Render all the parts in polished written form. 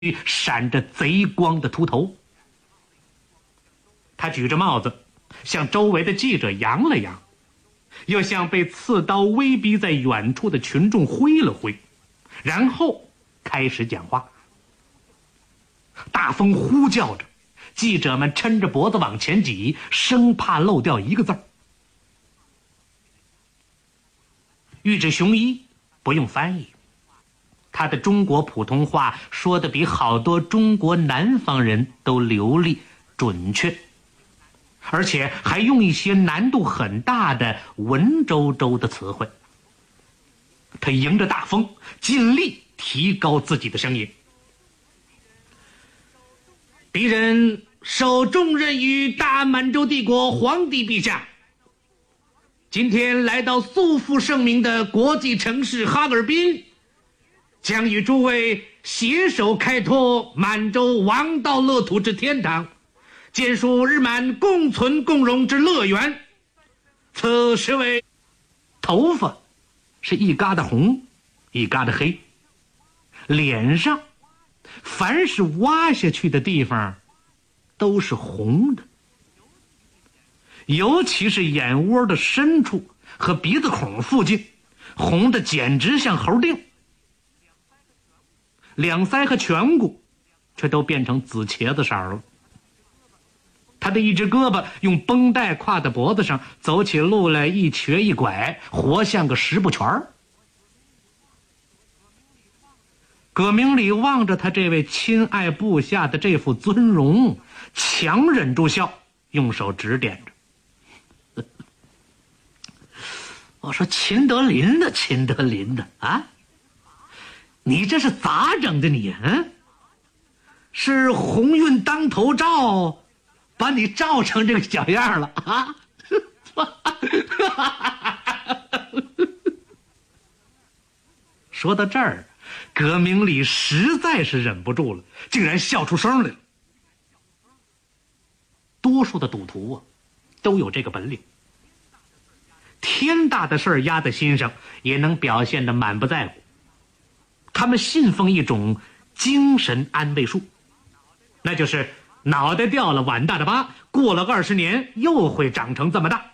闪着贼光的秃头。他举着帽子向周围的记者扬了扬，又向被刺刀威逼在远处的群众挥了挥，然后开始讲话。大风呼叫着，记者们抻着脖子往前挤，生怕漏掉一个字儿。玉置雄一不用翻译，他的中国普通话说得比好多中国南方人都流利准确，而且还用一些难度很大的文绉绉的词汇。他迎着大风，尽力提高自己的声音。敌人受重任于大满洲帝国皇帝陛下，今天来到素负盛名的国际城市哈尔滨，将与诸位携手开拓满洲王道乐土之天堂，建树日满共存共荣之乐园。此实为头发是一疙瘩红一疙瘩黑，脸上凡是挖下去的地方都是红的，尤其是眼窝的深处和鼻子孔附近，红的简直像猴腚。两腮和颧骨却都变成紫茄子色了。他的一只胳膊用绷带挎在脖子上，走起路来一瘸一拐，活像个十步拳儿。葛明礼望着他这位亲爱部下的这副尊容，强忍住笑，用手指点着。我说秦德林的秦德林的啊，你这是咋整的你？是鸿运当头照把你照成这个小样了啊？说到这儿，葛明礼实在是忍不住了，竟然笑出声来了。多数的赌徒啊，都有这个本领，天大的事儿压在心上，也能表现得满不在乎。他们信奉一种精神安慰术，那就是脑袋掉了碗大的疤，过了20年又会长成这么大。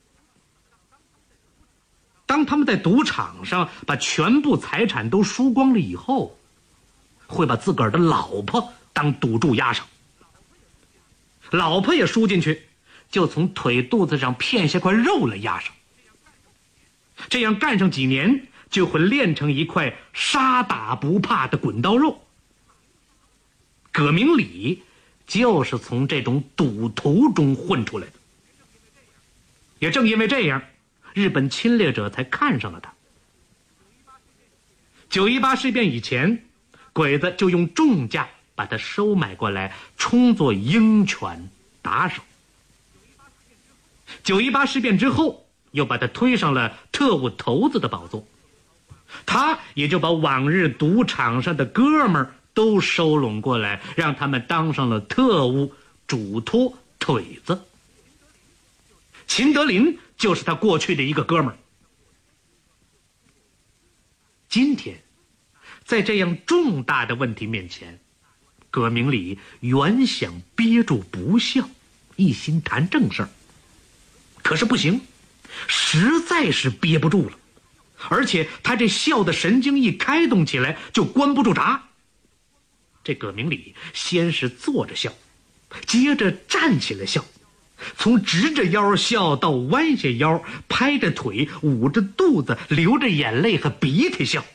当他们在赌场上把全部财产都输光了以后，会把自个儿的老婆当赌注押上，老婆也输进去，就从腿肚子上片下块肉来压上。这样干上几年，就会练成一块杀打不怕的滚刀肉。葛明礼就是从这种赌徒中混出来的。也正因为这样，日本侵略者才看上了他。9·18事变以前，鬼子就用重价把他收买过来，充作鹰犬打手。9·18事变之后，又把他推上了特务头子的宝座，他也就把往日赌场上的哥们儿都收拢过来，让他们当上了特务嘱托腿子。秦德林就是他过去的一个哥们儿。今天在这样重大的问题面前，葛明礼原想憋住不笑，一心谈正事儿，可是不行，实在是憋不住了，而且他这笑的神经一开动起来就关不住闸。这葛明礼先是坐着笑，接着站起来笑，从直着腰笑到弯下腰，拍着腿，捂着肚子，流着眼泪和鼻涕笑。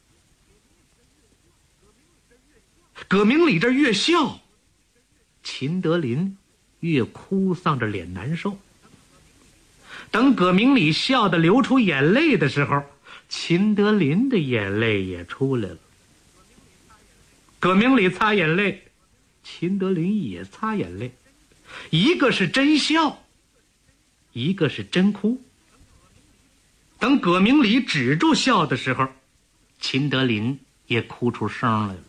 葛明礼这越笑，秦德林越哭丧着脸难受。等葛明礼笑得流出眼泪的时候，秦德林的眼泪也出来了。葛明礼擦眼泪，秦德林也擦眼泪，一个是真笑，一个是真哭。等葛明礼止住笑的时候，秦德林也哭出声来了。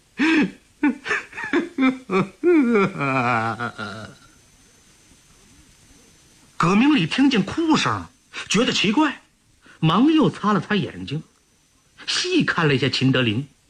葛明礼听见哭声，觉得奇怪，忙又擦了擦眼睛，细看了一下秦德林，